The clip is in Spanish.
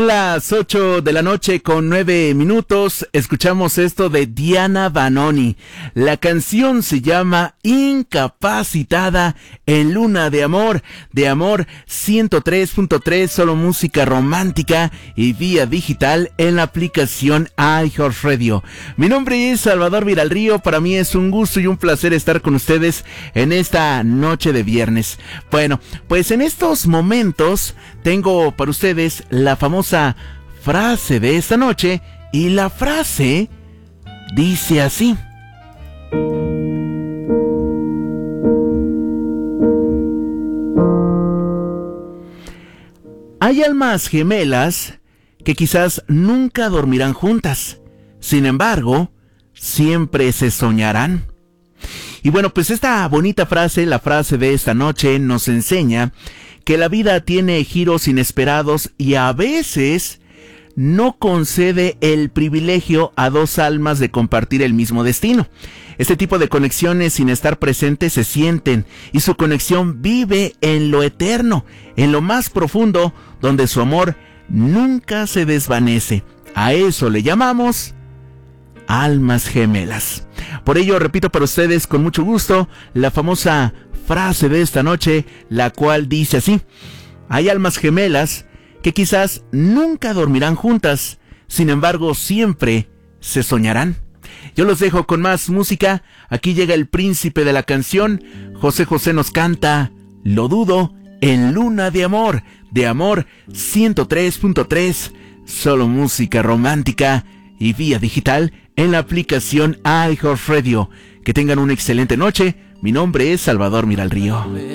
Las 8 de la noche con 9 minutos, escuchamos esto de Diana Vanoni. La canción se llama Incapacitada en Luna de Amor 103.3, solo música romántica y vía digital en la aplicación iHeartRadio. Mi nombre es Salvador Viralrío, para mí es un gusto y un placer estar con ustedes en esta noche de viernes. Bueno, pues en estos momentos tengo para ustedes la famosa frase de esta noche, y la frase dice así: hay almas gemelas que quizás nunca dormirán juntas, sin embargo, siempre se soñarán. Y bueno, pues esta bonita frase, la frase de esta noche, nos enseña que la vida tiene giros inesperados y a veces no concede el privilegio a dos almas de compartir el mismo destino. Este tipo de conexiones sin estar presentes se sienten, y su conexión vive en lo eterno, en lo más profundo, donde su amor nunca se desvanece. A eso le llamamos almas gemelas. Por ello, repito para ustedes con mucho gusto la famosa frase de esta noche, la cual dice así: hay almas gemelas que quizás nunca dormirán juntas, sin embargo siempre se soñarán. Yo los dejo con más música. Aquí llega el príncipe de la canción. José José nos canta Lo Dudo en Luna de Amor 103.3, solo música romántica y vía digital en la aplicación iHeartRadio. Que tengan una excelente noche. Mi nombre es Salvador Viralrío.